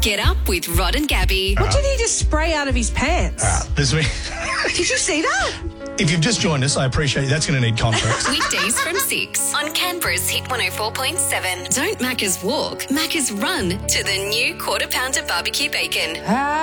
Get up with Rod and Gabby. What did he just spray out of his pants? This week, Did you see that? if you've just joined us, I appreciate that's going to need context. Weekdays from 6 on Canberra's Hit 104.7. Don't Macca's walk, Macca's run to the new Quarter Pounder barbecue bacon.